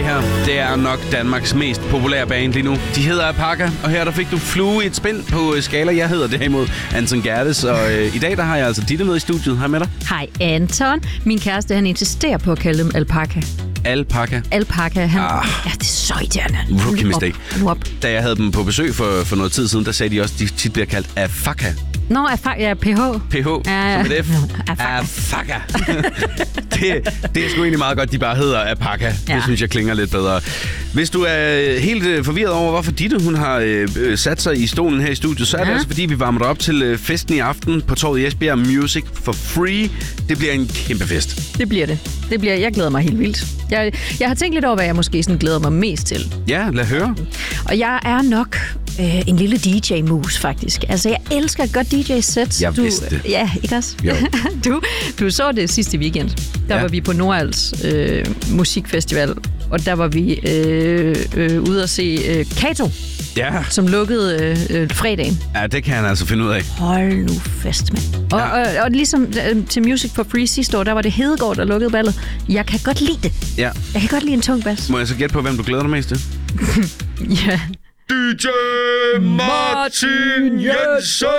her, det er nok Danmarks mest populære band lige nu. De hedder Alpaca, og her der fik du flue i et spind på skala. Jeg hedder derimod Anton Gerdes, og i dag der har jeg altså Ditte med i studiet. Hej med dig. Hej Anton. Min kæreste, han insisterer på at kalde dem Alpaca. Alpaca? Alpaca. Ja, det er så irriterende. Rookie mistake. Nu op. Da jeg havde dem på besøg for noget tid siden, der sagde de også, at de tit bliver kaldt Alpaca. Nå, ja, PH. PH, ja. som et F. Alpaca. det er sgu egentlig meget godt, de bare hedder Alpaca. Ja. Det synes jeg klinger lidt bedre. Hvis du er helt forvirret over, hvorfor Ditte hun har sat sig i stolen her i studiet, så er det altså, fordi vi varmer op til festen i aften på torvet i Esbjerg. Music for Free. Det bliver en kæmpe fest. Det bliver det. Jeg glæder mig helt vildt. Jeg har tænkt lidt over, hvad jeg måske sådan glæder mig mest til. Ja, lad høre. Og jeg er nok en lille DJ-mus, faktisk. Altså, jeg elsker et godt DJ-sæt. Jeg vidste det. Ja, ikke også? Jo. Du så det sidste weekend. Der var vi på Nordals musikfestival, og der var vi ude at se Kato, som lukkede fredagen. Ja, det kan han altså finde ud af. Hold nu fast, mand. Og ligesom til Music for Free sidste år, der var det Hedegaard, der lukkede ballet. Jeg kan godt lide det. Ja. Jeg kan godt lide en tung bas. Må jeg så gætte på, hvem du glæder dig mest til? Ja. DJ Martin Jensen!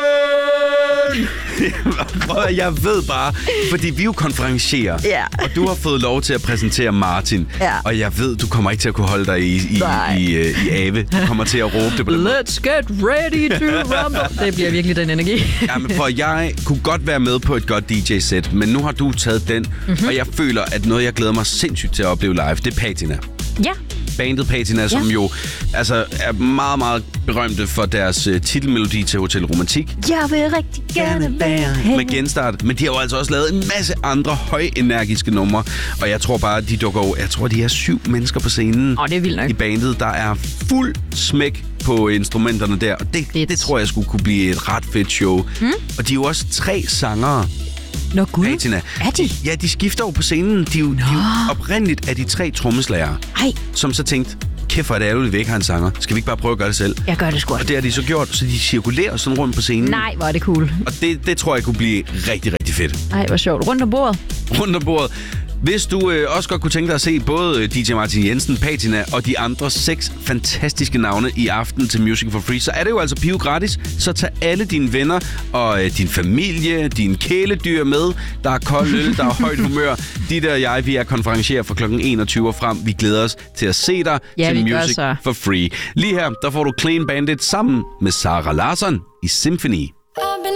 Jeg ved bare, fordi vi jo konferencierer, og du har fået lov til at præsentere Martin, og jeg ved, du kommer ikke til at kunne holde dig i ave. Du kommer til at råbe det på det. Let's get ready to rumble. Det bliver virkelig den energi. Jamen, for jeg kunne godt være med på et godt DJ-sæt, men nu har du taget den, og jeg føler, at noget, jeg glæder mig sindssygt til at opleve live, det er Patina. Ja. Bandet Patina, som jo altså, er meget, meget berømte for deres titelmelodi til Hotel Romantik. Jeg vil rigtig gerne være her. Med genstart. Men de har jo altså også lavet en masse andre højenergiske numre. Og jeg tror bare, de dukker over. Jeg tror, de er 7 mennesker på scenen. Det er vildt nok. I bandet. Der er fuld smæk på instrumenterne der. Og det tror jeg skulle kunne blive et ret fedt show. Og de er jo også 3 sangere. Nå gud, Patina. Er de? Ja, de skifter over på scenen. De er jo oprindeligt af de 3 trommeslagere, som så tænkte, kæft for det ærgerligt, vi ikke har en sanger. Skal vi ikke bare prøve at gøre det selv? Jeg gør det sgu. Og det har de så gjort, så de cirkulerer sådan rundt på scenen. Nej, hvor er det cool. Og det tror jeg kunne blive rigtig, rigtig fedt. Ej, hvor sjovt. Rundt om bordet. Rundt om bordet. Hvis du også godt kunne tænke dig at se både DJ Martin Jensen, Patina og de andre 6 fantastiske navne i aften til Music for Free, så er det jo altså piv gratis. Så tag alle dine venner og din familie, dine kæledyr med. Der er kold øl, der er højt humør. Ditte og jeg, vi er konferencierer fra kl. 21 og frem. Vi glæder os til at se dig til Music for Free. Lige her, der får du Clean Bandit sammen med Sara Larsson i Symphony.